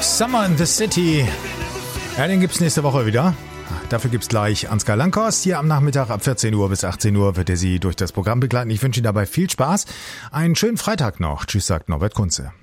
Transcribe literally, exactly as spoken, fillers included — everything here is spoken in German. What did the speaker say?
Summer in the City. Ja, den gibt's nächste Woche wieder. Dafür gibt's gleich Ansgar Lankhorst. Hier am Nachmittag ab vierzehn Uhr bis achtzehn Uhr wird er Sie durch das Programm begleiten. Ich wünsche Ihnen dabei viel Spaß. Einen schönen Freitag noch. Tschüss, sagt Norbert Kunze.